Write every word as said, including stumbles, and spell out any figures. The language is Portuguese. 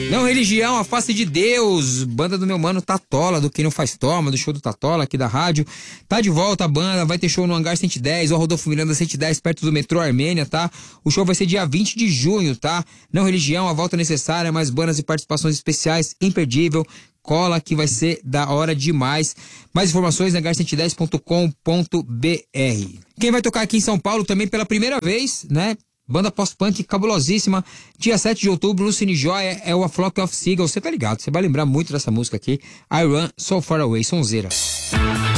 Não religião, a face de Deus. Banda do meu mano Tatola, do Quem Não Faz Toma, do show do Tatola aqui da rádio. Tá de volta a banda, vai ter show no Hangar cento e dez, ou Rodolfo Miranda cento e dez, perto do metrô Armênia, tá? O show vai ser dia vinte de junho, tá? Não religião, a volta necessária, mais bandas e participações especiais, imperdível. Cola que vai ser da hora demais. Mais informações hangar cento e dez ponto com ponto b r. Quem vai tocar aqui em São Paulo também pela primeira vez, né? Banda pós-punk cabulosíssima. Dia sete de outubro no Cine Joia é o A Flock of Seagulls. Você tá ligado? Você vai lembrar muito dessa música aqui. I Run So Far Away, sonzeira.